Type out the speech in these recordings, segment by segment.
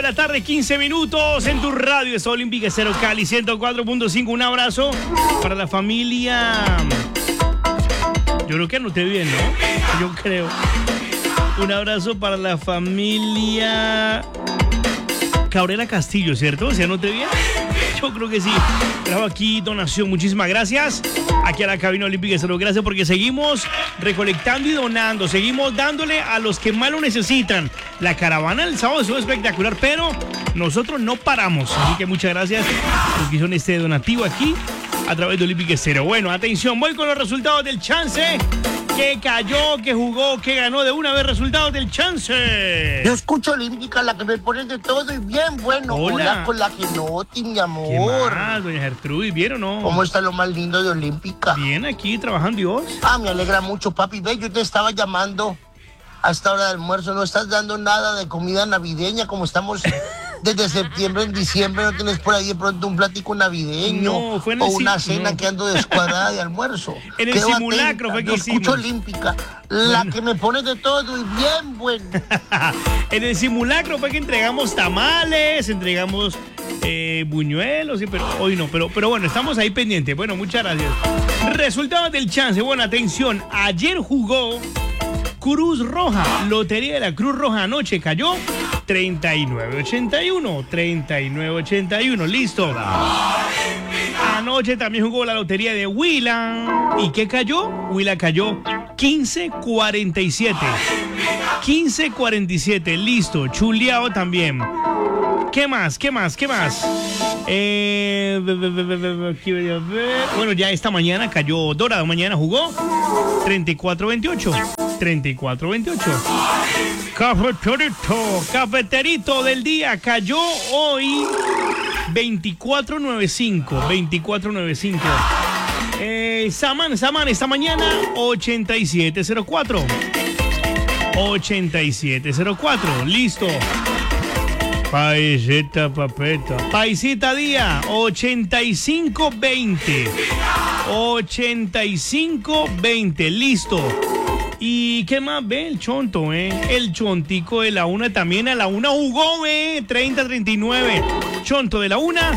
de la tarde, 15 minutos en tu radio. Es Olímpica Estéreo Cali 104.5. Un abrazo para la familia. Yo creo que anoté bien, ¿no? Yo creo. Un abrazo para la familia Cabrera Castillo, ¿cierto? ¿Se anoté bien? Yo creo que sí. Trajo aquí donación. Muchísimas gracias. Aquí a la cabina Olímpica Estéreo. Gracias porque seguimos recolectando y donando. Seguimos dándole a los que más lo necesitan. La caravana del sábado estuvo espectacular, pero nosotros no paramos. Así que muchas gracias por que hicieron este donativo aquí a través de Olímpica Estéreo. Bueno, atención, voy con los resultados del chance. Que cayó, que jugó, que ganó de una vez. Resultados del chance. Yo escucho Olímpica, la que me pone de todo y bien bueno. Hola con la Genotti, mi amor. ¿Qué más, doña Gertrudis? ¿Bien o no? ¿Cómo está lo más lindo de Olímpica? Bien, aquí trabajando, Dios. Me alegra mucho, papi. Ve, yo te estaba llamando a esta hora de almuerzo. No estás dando nada de comida navideña como estamos desde septiembre, en diciembre. ¿No tienes por ahí de pronto un platico navideño? No, fue en el o una cena que ando descuadrada de almuerzo. En el simulacro fue que yo hicimos. Escucho Olímpica, la que me pone de todo y bien bueno. En el simulacro fue que entregamos tamales, entregamos buñuelos, sí, pero hoy no. Pero bueno, estamos ahí pendientes. Bueno, muchas gracias. Resultados del chance. Bueno, atención. Ayer jugó Cruz Roja, Lotería de la Cruz Roja. Anoche cayó 39.81, 39.81, listo. Anoche también jugó la Lotería de Huila. ¿Y qué cayó? Huila cayó 15.47, 15.47, listo. Chuleado también. ¿Qué más? Bueno, ya esta mañana cayó Dorado. Mañana jugó 34.28. 34.28. Cafeterito del día cayó hoy 24.95. 24.95. Saman esta mañana 87.04. 87.04. Listo. Paisita papeta. Paisita día 85.20. 85.20. Listo. ¿Y qué más ve el chonto, El chontico de la una también a la una jugó, 30-39. Chonto de la una,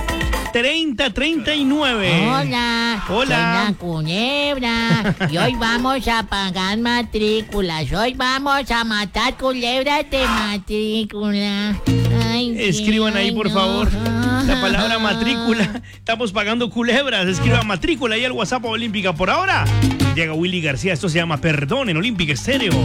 30-39. Hola. Soy la culebra. Y hoy vamos a pagar matrículas. Hoy vamos a matar culebras de matrícula. Ay, escriban ahí, por favor, la palabra matrícula. Estamos pagando culebras. Escriban matrícula ahí al WhatsApp Olímpica. Por ahora llega Willy García. Esto se llama Perdón en Olímpica Estéreo.